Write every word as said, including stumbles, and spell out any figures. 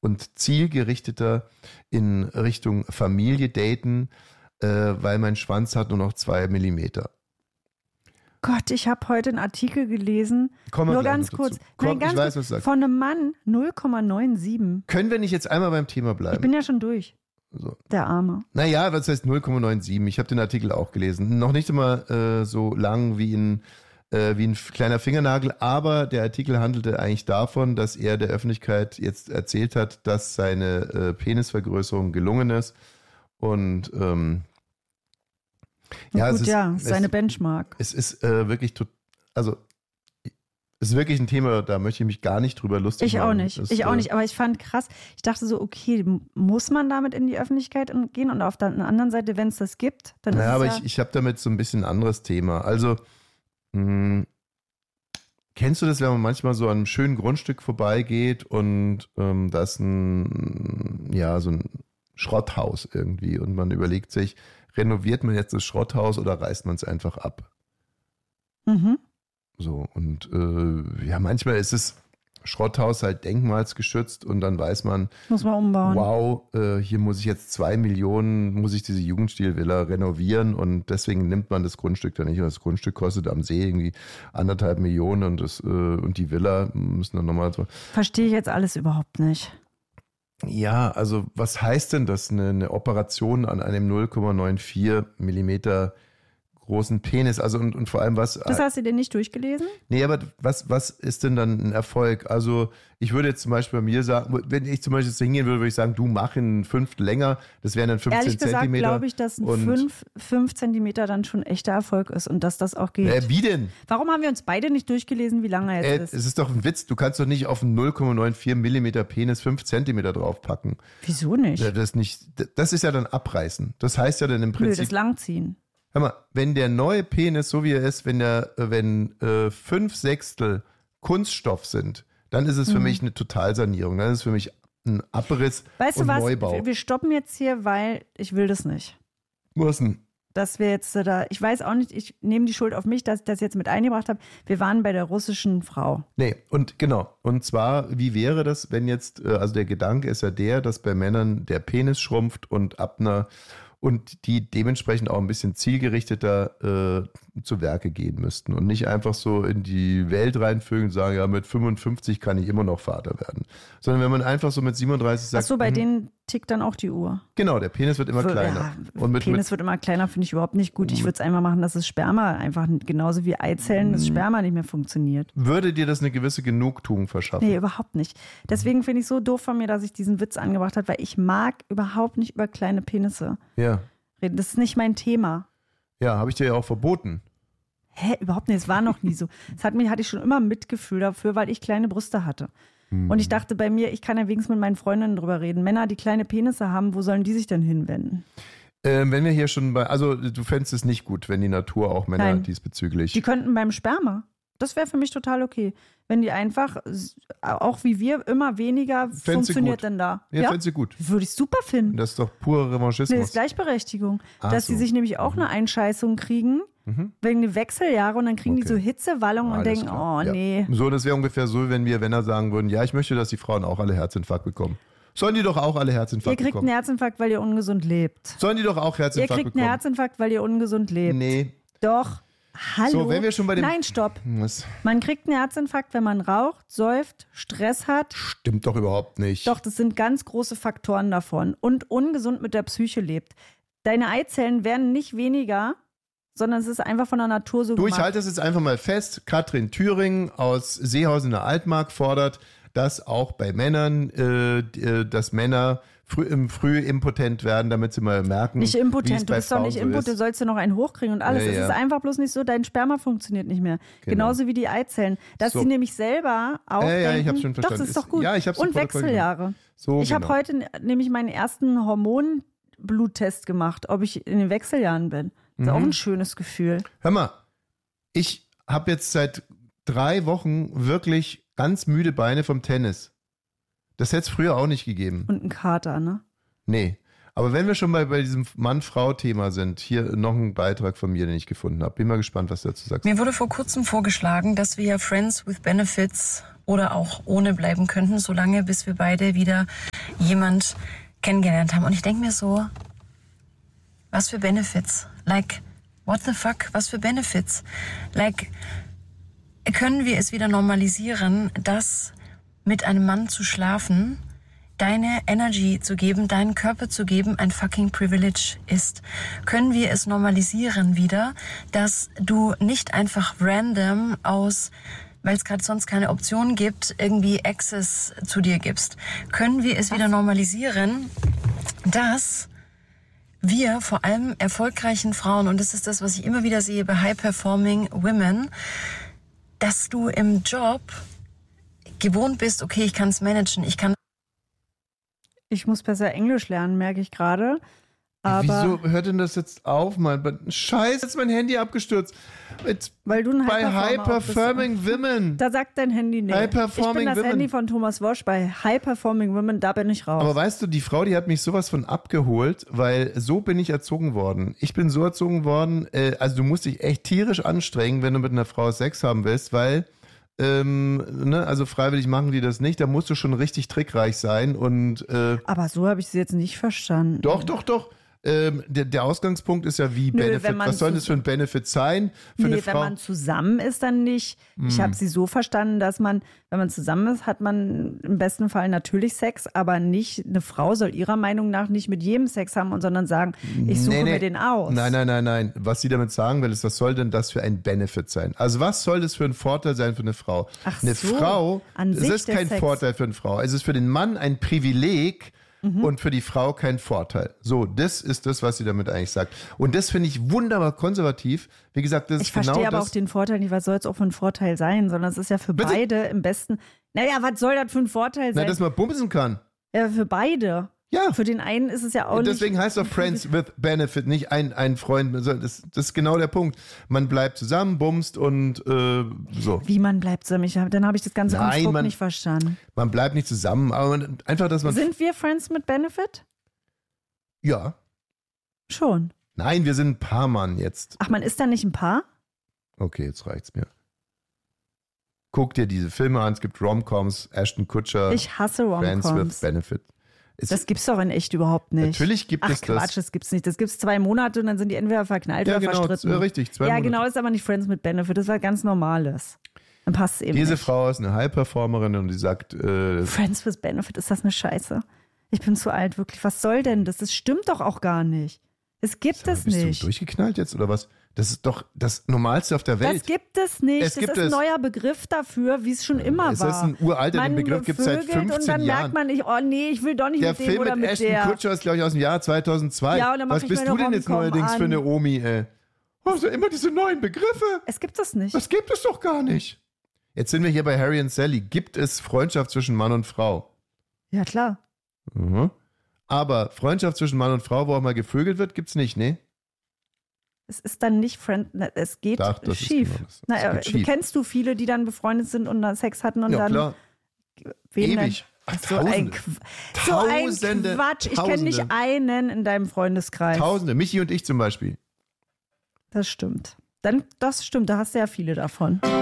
und zielgerichteter in Richtung Familie daten, äh, weil mein Schwanz hat nur noch zwei Millimeter. Gott, ich habe heute einen Artikel gelesen, Komm mal nur gleich ganz noch kurz, dazu. Komm, nein, ganz ich weiß, kurz, was du sagst. von einem Mann null Komma siebenundneunzig. Können wir nicht jetzt einmal beim Thema bleiben? Ich bin ja schon durch. So. Der Arme. Naja, was heißt null Komma siebenundneunzig? Ich habe den Artikel auch gelesen. Noch nicht immer äh, so lang wie ein, äh, wie ein kleiner Fingernagel, aber der Artikel handelte eigentlich davon, dass er der Öffentlichkeit jetzt erzählt hat, dass seine äh, Penisvergrößerung gelungen ist. Und ähm, ja, gut, es ist, ja, es, seine Benchmark. Es ist äh, wirklich total, also es ist wirklich ein Thema, da möchte ich mich gar nicht drüber lustig ich machen. Ich auch nicht, das, ich auch äh, nicht, aber ich fand krass, ich dachte so, okay, muss man damit in die Öffentlichkeit gehen? Und auf der anderen Seite, wenn es das gibt, dann naja, ist aber es ja... ich, ich habe damit so ein bisschen ein anderes Thema. Also, mh, kennst du das, wenn man manchmal so an einem schönen Grundstück vorbeigeht und ähm, da ist ein, ja, so ein Schrotthaus irgendwie und man überlegt sich, renoviert man jetzt das Schrotthaus oder reißt man es einfach ab? Mhm. So, und äh, ja, manchmal ist es Schrotthaus halt denkmalsgeschützt und dann weiß man, muss man umbauen. Wow, äh, hier muss ich jetzt zwei Millionen, muss ich diese Jugendstilvilla renovieren und deswegen nimmt man das Grundstück dann nicht. Und das Grundstück kostet am See irgendwie anderthalb Millionen und, das, äh, und die Villa müssen dann nochmal so. Verstehe ich jetzt alles überhaupt nicht. Ja, also was heißt denn das, eine, eine Operation an einem null Komma vierundneunzig Millimeter großen Penis, also und, und vor allem was... Das hast du dir nicht durchgelesen? Nee, aber was, was ist denn dann ein Erfolg? Also ich würde jetzt zum Beispiel bei mir sagen, wenn ich zum Beispiel jetzt hingehen würde, würde ich sagen, du mach ein Fünftel länger, das wären dann fünfzehn Ehrlich gesagt Zentimeter. glaube ich, dass ein fünf Zentimeter dann schon echter Erfolg ist und dass das auch geht. Äh, wie denn? Warum haben wir uns beide nicht durchgelesen, wie lange er jetzt Äh, ist? es ist doch ein Witz, du kannst doch nicht auf einen null Komma vierundneunzig Millimeter Penis fünf Zentimeter draufpacken. Wieso nicht? Das ist, nicht, das ist ja dann abreißen. Das heißt ja dann im Prinzip... Nö, das Langziehen. Hör mal, wenn der neue Penis, so wie er ist, wenn der, wenn äh, fünf Sechstel Kunststoff sind, dann ist es für Mhm. mich eine Totalsanierung. Dann ist es für mich ein Abriss Weißt und du was? Neubau. Wir, wir stoppen jetzt hier, weil ich will das nicht. Was denn? Dass wir jetzt da, ich weiß auch nicht, ich nehme die Schuld auf mich, dass ich das jetzt mit eingebracht habe. Wir waren bei der russischen Frau. Nee, und genau. Und zwar, wie wäre das, wenn jetzt, äh, also der Gedanke ist ja der, dass bei Männern der Penis schrumpft und ab einer und die dementsprechend auch ein bisschen zielgerichteter äh, zu Werke gehen müssten und nicht einfach so in die Welt reinfügen und sagen, ja, mit fünfundfünfzig kann ich immer noch Vater werden. Sondern wenn man einfach so mit siebenunddreißig sagt... Ach so, bei mh, denen tickt dann auch die Uhr. Genau, der Penis wird immer Für- kleiner. Ja, und mit, Penis mit, wird immer kleiner, finde ich überhaupt nicht gut. Ich würde es einfach machen, dass das Sperma einfach genauso wie Eizellen, das Sperma nicht mehr funktioniert. würde dir das eine gewisse Genugtuung verschaffen? Nee, überhaupt nicht. Deswegen finde ich es so doof von mir, dass ich diesen Witz angebracht habe, weil ich mag überhaupt nicht über kleine Penisse Ja, reden. Das ist nicht mein Thema. ja, habe ich dir ja auch verboten. Hä, überhaupt nicht. Es war noch nie so. Das hat mich, hatte ich schon immer Mitgefühl dafür, weil ich kleine Brüste hatte. Und ich dachte bei mir, ich kann ja wenigstens mit meinen Freundinnen drüber reden. Männer, die kleine Penisse haben, wo sollen die sich denn hinwenden? Ähm, wenn wir hier schon bei, also du fändest es nicht gut, wenn die Natur auch Männer Nein. diesbezüglich... Die könnten beim Sperma. Das wäre für mich total okay. Wenn die einfach, auch wie wir, immer weniger Fänd sie funktioniert gut. denn da. Ja, fänd sie gut. Würde ich super finden. Das ist doch purer Nee, Revanchismus. das ist Gleichberechtigung. Ach dass so. sie sich nämlich auch eine Einscheißung kriegen, Mhm. wegen den Wechseljahren und dann kriegen die Okay. so Hitzewallungen und Alles denken, klar. oh Ja. nee. So, das wäre ungefähr so, wenn wir Männer sagen würden, ja, ich möchte, dass die Frauen auch alle Herzinfarkt bekommen. Sollen die doch auch alle Ihr Herzinfarkt kriegt bekommen? einen Herzinfarkt, weil ihr ungesund lebt. Sollen die doch auch Ihr Herzinfarkt kriegt einen bekommen? Herzinfarkt, weil ihr ungesund lebt. Nee. Doch. Hallo. So, wenn wir schon bei dem- Nein, stopp. Was? Man kriegt einen Herzinfarkt, wenn man raucht, säuft, Stress hat. Stimmt doch überhaupt nicht. Doch, das sind ganz große Faktoren davon. Und ungesund mit der Psyche lebt. Deine Eizellen werden nicht weniger, sondern es ist einfach von der Natur so Du, ich gemacht. halte es jetzt einfach mal fest. Katrin Thüring aus Seehausen in der Altmark fordert, dass auch bei Männern, äh, die, äh, dass Männer früh, im früh impotent werden, damit sie mal merken, Nicht wie es impotent, du bei bist doch Frauen nicht so impotent, du ist. sollst ja noch einen hochkriegen und alles. Ja, Es ja. ist einfach bloß nicht so, dein Sperma funktioniert nicht mehr. Genau. Genauso wie die Eizellen. Dass So. sie nämlich selber auch Ja, ja, ich denken, hab's schon doch, verstanden. das ist doch gut. Ja, ich hab's im und Protokoll Wechseljahre. So, ich habe genau. heute n- nämlich meinen ersten Hormonbluttest gemacht, ob ich in den Wechseljahren bin. Das ist Mhm. auch ein schönes Gefühl. Hör mal, ich habe jetzt seit drei Wochen wirklich ganz müde Beine vom Tennis. Das hätte es früher auch nicht gegeben. Und ein Kater, ne? Nee. Aber wenn wir schon bei, bei diesem Mann-Frau-Thema sind, hier noch ein Beitrag von mir, den ich gefunden habe. Bin mal gespannt, was du dazu sagst. Mir wurde vor kurzem vorgeschlagen, dass wir Friends with Benefits oder auch ohne bleiben könnten, solange bis wir beide wieder jemand kennengelernt haben. Und ich denke mir so, was für Benefits? Like, what the fuck? Was für Benefits? Like, können wir es wieder normalisieren, dass mit einem Mann zu schlafen, deine Energy zu geben, deinen Körper zu geben, ein fucking Privilege ist? Können wir es normalisieren wieder, dass du nicht einfach random aus, weil es gerade sonst keine Option gibt, irgendwie Access zu dir gibst? Können wir es wieder normalisieren, dass wir vor allem erfolgreichen Frauen, und das ist das, was ich immer wieder sehe bei High-Performing Women, dass du im Job gewohnt bist, okay, ich kann es managen, ich kann... Ich muss besser Englisch lernen, merke ich gerade. Aber wieso hört denn das jetzt auf, Mann? Scheiße, jetzt ist mein Handy abgestürzt. Jetzt weil du ein bei High-Performing High Women. Da sagt dein Handy nicht. High-Performing Ich bin das Women. Handy von Thomas Wosch. Bei High-Performing Women, da bin ich raus. Aber weißt du, die Frau, die hat mich sowas von abgeholt, weil so bin ich erzogen worden. Ich bin so erzogen worden, äh, also du musst dich echt tierisch anstrengen, wenn du mit einer Frau Sex haben willst, weil Ähm, ne, also freiwillig machen die das nicht, da musst du schon richtig trickreich sein und äh, aber so habe ich sie jetzt nicht verstanden. Doch, doch, doch. Ähm, der, der Ausgangspunkt ist ja wie Nö, Benefit. Was soll das für ein Benefit sein? Für nee, eine wenn Frau? man zusammen ist, dann nicht. Hm. Ich habe sie so verstanden, dass man, wenn man zusammen ist, hat man im besten Fall natürlich Sex, aber nicht, eine Frau soll ihrer Meinung nach nicht mit jedem Sex haben, und sondern sagen, ich suche Nee, nee. mir den aus. Nein, nein, nein, nein. Was sie damit sagen will, ist, was soll denn das für ein Benefit sein? Also was soll das für ein Vorteil sein für eine Frau? Ach eine so, Frau, an es sich ist der kein Sex. Vorteil für eine Frau. Es ist für den Mann ein Privileg, mhm. und für die Frau kein Vorteil. So, das ist das, was sie damit eigentlich sagt. Und das finde ich wunderbar konservativ. Wie gesagt, das Ich ist genau verstehe aber das. auch den Vorteil nicht, was soll es auch für ein Vorteil sein, sondern es ist ja für Bitte? beide im besten. Naja, was soll das für ein Vorteil Na, sein? dass man bumsen kann. Ja, für beide. Ja. Für den einen ist es ja auch Deswegen nicht. heißt es auch Friends with Benefit, nicht ein, ein Freund. Das, das ist genau der Punkt. Man bleibt zusammen, bumst und äh, so. Wie man bleibt zusammen. Ich hab, dann habe ich das ganze Nein, Konstrukt man- nicht verstanden. Man bleibt nicht zusammen, aber man, einfach, dass man. Sind wir Friends mit Benefit? Ja. Schon. Nein, wir sind ein paar Mann jetzt. Ach, man ist da nicht ein Paar? Okay, jetzt reicht's mir. Guck dir diese Filme an, es gibt Romcoms, Ashton Kutcher, Ich hasse Friends with Romcoms. Benefit. Es, Das gibt's doch in echt überhaupt nicht. Natürlich gibt Ach, es das. Quatsch, das gibt's nicht. Das gibt's zwei Monate und dann sind die entweder verknallt Ja, oder genau, verstritten. z- richtig, zwei ja, Monate. genau, ist aber nicht Friends mit Benefit. Das war ganz Normales. Dann passt es eben Diese nicht. Frau ist eine High-Performerin und die sagt, äh, Friends with Benefit, ist das eine Scheiße? Ich bin zu alt, wirklich. Was soll denn das? Das stimmt doch auch gar nicht. Es gibt sag mal, es bist nicht. du durchgeknallt jetzt oder was? Das ist doch das Normalste auf der Welt. Das gibt es nicht. Es das gibt ist ein es. neuer Begriff dafür, wie es schon immer Es war. ist ein uralter, den Man Begriff gibt's seit vögelt fünfzehn und dann Jahren. merkt man nicht, oh nee, ich will doch nicht Der mit dem Film oder mit mit Ashton der. Kutcher ist, glaube ich, aus dem Jahr zweitausendzwei. Ja, und dann mach Was ich bist meine du denn jetzt Rom-Com neuerdings für an. eine Omi, ey? Oh, so immer diese neuen Begriffe. Es gibt es nicht. Das gibt es doch gar nicht. Jetzt sind wir hier bei Harry und Sally. Gibt es Freundschaft zwischen Mann und Frau? Ja, klar. Mhm. Aber Freundschaft zwischen Mann und Frau, wo auch mal gevögelt wird, gibt's nicht, ne? Es ist dann nicht Friend, na, es geht Doch, das ist schief. genau das. Es Na, geht äh, schief. Kennst du viele, die dann befreundet sind und dann Sex hatten und Ja, dann klar. wen Ewig. Dann? Ach, So ein, Tausende. Qu- so ein Tausende, Quatsch. Ich kenne nicht Tausende. einen in deinem Freundeskreis. Tausende. Michi und ich zum Beispiel. Das stimmt. Dann, das stimmt, da hast du ja viele davon.